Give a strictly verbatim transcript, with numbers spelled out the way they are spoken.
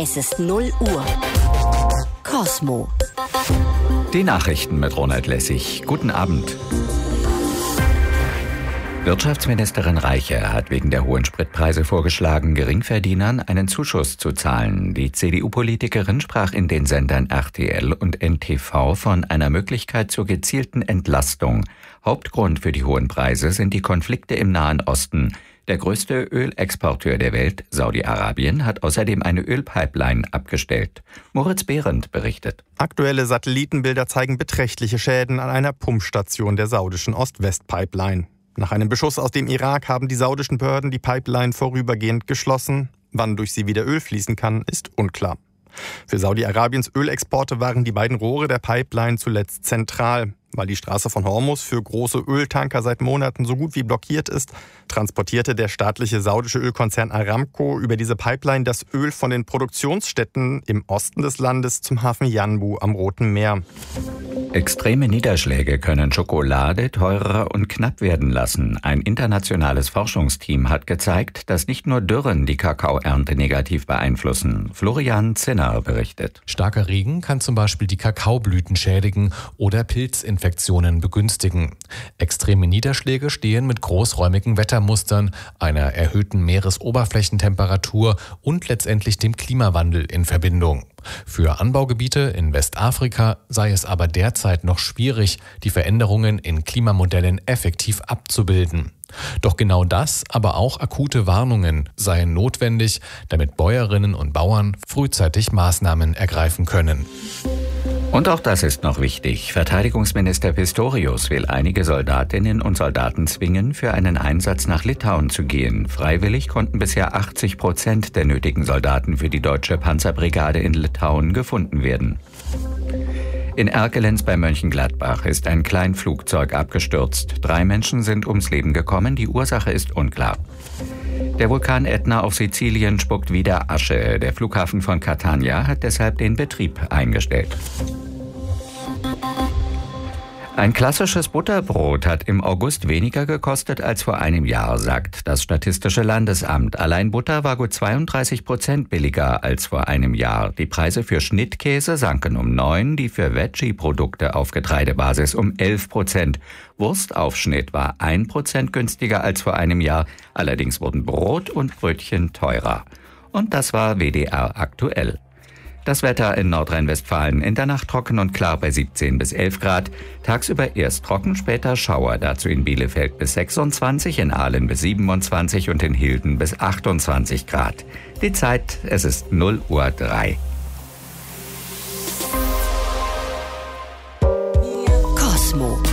Es ist null Uhr. Cosmo. Die Nachrichten mit Ronald Lessig. Guten Abend. Wirtschaftsministerin Reiche hat wegen der hohen Spritpreise vorgeschlagen, Geringverdienern einen Zuschuss zu zahlen. Die C D U-Politikerin sprach in den Sendern R T L und N T V von einer Möglichkeit zur gezielten Entlastung. Hauptgrund für die hohen Preise sind die Konflikte im Nahen Osten. Der größte Ölexporteur der Welt, Saudi-Arabien, hat außerdem eine Ölpipeline abgestellt. Moritz Behrendt berichtet. Aktuelle Satellitenbilder zeigen beträchtliche Schäden an einer Pumpstation der saudischen Ost-West-Pipeline. Nach einem Beschuss aus dem Irak haben die saudischen Behörden die Pipeline vorübergehend geschlossen. Wann durch sie wieder Öl fließen kann, ist unklar. Für Saudi-Arabiens Ölexporte waren die beiden Rohre der Pipeline zuletzt zentral. Weil die Straße von Hormuz für große Öltanker seit Monaten so gut wie blockiert ist, transportierte der staatliche saudische Ölkonzern Aramco über diese Pipeline das Öl von den Produktionsstätten im Osten des Landes zum Hafen Yanbu am Roten Meer. Extreme Niederschläge können Schokolade teurer und knapp werden lassen. Ein internationales Forschungsteam hat gezeigt, dass nicht nur Dürren die Kakaoernte negativ beeinflussen. Florian Zinner berichtet. Starker Regen kann zum Beispiel die Kakaoblüten schädigen oder Pilzinfektionen begünstigen. Extreme Niederschläge stehen mit großräumigen Wettermustern, einer erhöhten Meeresoberflächentemperatur und letztendlich dem Klimawandel in Verbindung. Für Anbaugebiete in Westafrika sei es aber derzeit noch schwierig, die Veränderungen in Klimamodellen effektiv abzubilden. Doch genau das, aber auch akute Warnungen seien notwendig, damit Bäuerinnen und Bauern frühzeitig Maßnahmen ergreifen können. Und auch das ist noch wichtig. Verteidigungsminister Pistorius will einige Soldatinnen und Soldaten zwingen, für einen Einsatz nach Litauen zu gehen. Freiwillig konnten bisher achtzig Prozent der nötigen Soldaten für die deutsche Panzerbrigade in Litauen gefunden werden. In Erkelenz bei Mönchengladbach ist ein Kleinflugzeug abgestürzt. Drei Menschen sind ums Leben gekommen, die Ursache ist unklar. Der Vulkan Ätna auf Sizilien spuckt wieder Asche. Der Flughafen von Catania hat deshalb den Betrieb eingestellt. Ein klassisches Butterbrot hat im August weniger gekostet als vor einem Jahr, sagt das Statistische Landesamt. Allein Butter war gut zweiunddreißig Prozent billiger als vor einem Jahr. Die Preise für Schnittkäse sanken um neun, die für Veggie-Produkte auf Getreidebasis um elf Prozent. Wurstaufschnitt war ein Prozent günstiger als vor einem Jahr. Allerdings wurden Brot und Brötchen teurer. Und das war W D R aktuell. Das Wetter in Nordrhein-Westfalen: in der Nacht trocken und klar bei siebzehn bis elf Grad. Tagsüber erst trocken, später Schauer. Dazu in Bielefeld bis sechsundzwanzig, in Aalen bis siebenundzwanzig und in Hilden bis achtundzwanzig Grad. Die Zeit, es ist null Uhr drei. Cosmo.